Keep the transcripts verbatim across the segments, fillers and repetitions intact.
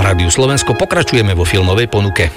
Rádiu Slovensko pokračujeme vo filmovej ponuke.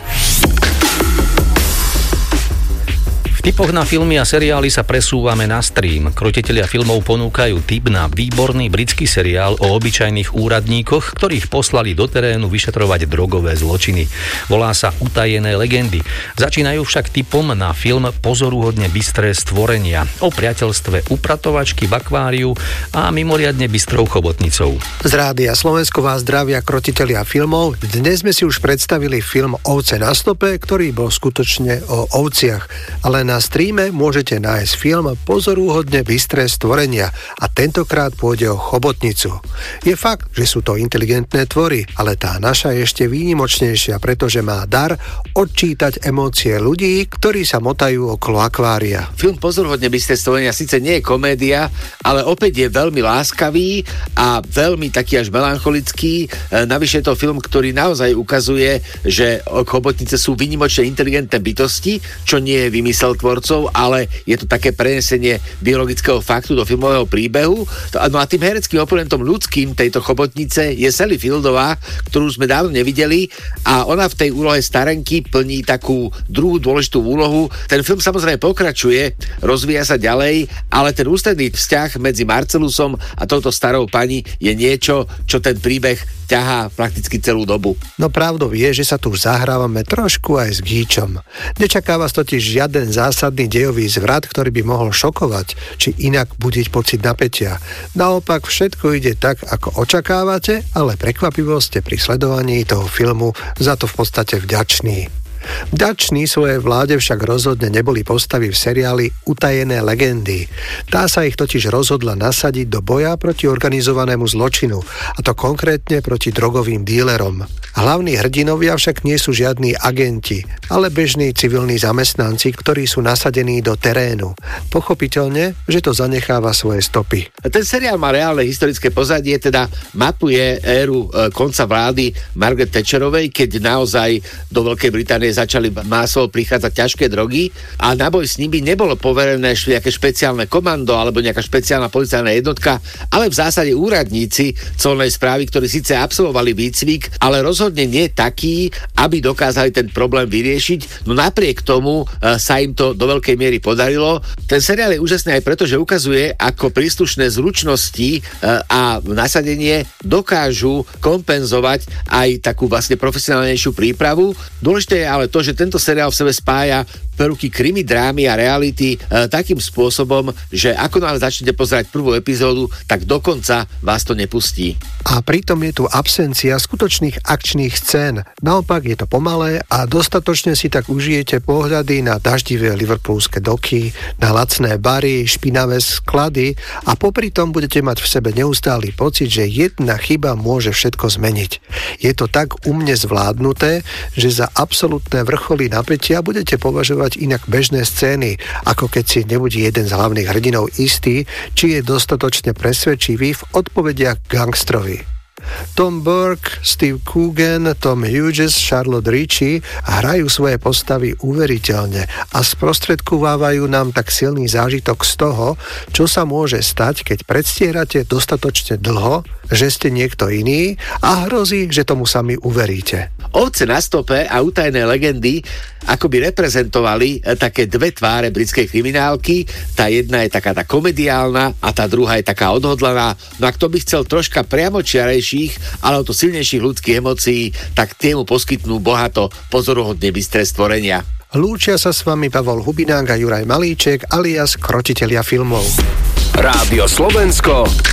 V tipoch na filmy a seriály sa presúvame na stream. Krotitelia filmov ponúkajú tip na výborný britský seriál o obyčajných úradníkoch, ktorých poslali do terénu vyšetrovať drogové zločiny. Volá sa Utajené legendy. Začínajú však tipom na film Pozoruhodne bystré stvorenia o priateľstve upratovačky v akváriu a mimoriadne bystrou chobotnicou. Z Rádia Slovensko vás zdravia krotitelia filmov. Dnes sme si už predstavili film Ovce na stope, ktorý bol skutočne o ovciach, ale na streame môžete nájsť film Pozoruhodne bystré stvorenia a tentokrát pôjde o chobotnicu. Je fakt, že sú to inteligentné tvory, ale tá naša je ešte výnimočnejšia, pretože má dar odčítať emócie ľudí, ktorí sa motajú okolo akvária. Film Pozoruhodne bystré stvorenia síce nie je komédia, ale opäť je veľmi láskavý a veľmi taký až melancholický. Navyše je to film, ktorý naozaj ukazuje, že chobotnice sú výnimočne inteligentné bytosti, čo nie je vymysel tvorcov, ale je to také prenesenie biologického faktu do filmového príbehu. No a tým hereckým oponentom ľudským tejto chobotnice je Sally Fieldová, ktorú sme dávno nevideli, a ona v tej úlohe starenky plní takú druhú dôležitú úlohu. Ten film samozrejme pokračuje, rozvíja sa ďalej, ale ten ústredný vzťah medzi Marcelusom a touto starou pani je niečo, čo ten príbeh ťahá prakticky celú dobu. No pravdou je, že sa tu už zahrávame trošku aj s gíčom. Nečaká vás totiž žiaden zásadný dejový zvrat, ktorý by mohol šokovať, či inak budiť pocit napätia. Naopak všetko ide tak, ako očakávate, ale prekvapivo ste pri sledovaní toho filmu za to v podstate vďační. Vďační svojej vláde však rozhodne neboli postavy v seriáli Utajené legendy. Tá sa ich totiž rozhodla nasadiť do boja proti organizovanému zločinu, a to konkrétne proti drogovým dílerom. Hlavní hrdinovia však nie sú žiadni agenti, ale bežní civilní zamestnanci, ktorí sú nasadení do terénu. Pochopiteľne, že to zanecháva svoje stopy. Ten seriál má reálne historické pozadie, teda mapuje éru e, konca vlády Margaret Thatcherovej, keď naozaj do Veľkej Británie začali másovo prichádzať ťažké drogy a na boj s nimi nebolo poverené nejaké špeciálne komando alebo nejaká špeciálna policajná jednotka, ale v zásade úradníci colnej správy, ktorí síce absolvovali výcvik, ale rozhodne nie takí, aby dokázali ten problém vyriešiť. No napriek tomu e, sa im to do veľkej miery podarilo. Ten seriál je úžasný aj preto, že ukazuje, ako príslušné zručnosti e, a nasadenie dokážu kompenzovať aj takú vlastne profesionálnejšiu prípravu. Dôležité je ale to, že tento seriál v sebe spája prvky krimi, drámy a reality e, takým spôsobom, že ako náhle začnete pozerať prvú epizódu, tak dokonca vás to nepustí. A pritom je tu absencia skutočných akčných scén. Naopak je to pomalé a dostatočne si tak užijete pohľady na daždivé liverpoolské doky, na lacné bary, špinavé sklady a popri tom budete mať v sebe neustály pocit, že jedna chyba môže všetko zmeniť. Je to tak umne zvládnuté, že za absolútne vrcholy napätia budete považovať inak bežné scény, ako keď si nebude jeden z hlavných hrdinov istý, či je dostatočne presvedčivý v odpovediach gangstrovi. Tom Burke, Steve Coogan, Tom Hughes, Charlotte Ritchie hrajú svoje postavy uveriteľne a sprostredkovávajú nám tak silný zážitok z toho, čo sa môže stať, keď predstierate dostatočne dlho, že ste niekto iný a hrozí, že tomu sami uveríte. Ovce na stope a Utajené legendy akoby reprezentovali také dve tváre britskej kriminálky. Tá jedna je taká tá komediálna a tá druhá je taká odhodlaná. No a kto by chcel troška priamočiarejších, ale o to silnejších ľudských emócií, tak tie mu poskytnú bohato Pozoruhodne bystré stvorenia. Lúčia sa s vami Pavol Hubinák a Juraj Malíček alias Krotitelia filmov. Rádio Slovensko.